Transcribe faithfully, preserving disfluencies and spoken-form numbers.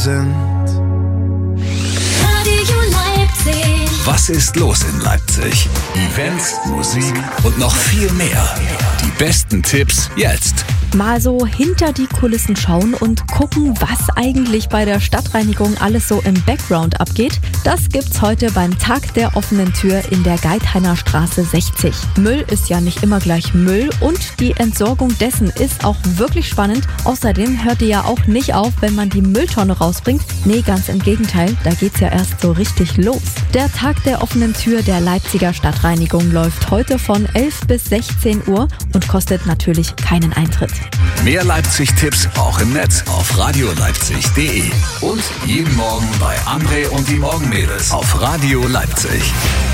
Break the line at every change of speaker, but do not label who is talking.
sind.
Radio Leipzig.
Was ist los in Leipzig? Events, Musik und noch viel mehr. Die besten Tipps jetzt.
Mal so hinter die Kulissen schauen und gucken, was eigentlich bei der Stadtreinigung alles so im Background abgeht. Das gibt's heute beim Tag der offenen Tür in der Geithainer Straße sechzig. Müll ist ja nicht immer gleich Müll und die Entsorgung dessen ist auch wirklich spannend. Außerdem hört die ja auch nicht auf, wenn man die Mülltonne rausbringt. Nee, ganz im Gegenteil, da geht's ja erst so richtig los. Der Tag der offenen Tür der Leipziger Stadtreinigung läuft heute von elf bis sechzehn Uhr und kostet natürlich keinen Eintritt.
Mehr Leipzig-Tipps auch im Netz auf radioleipzig punkt de und jeden Morgen bei André und die Morgenmädels auf Radio Leipzig.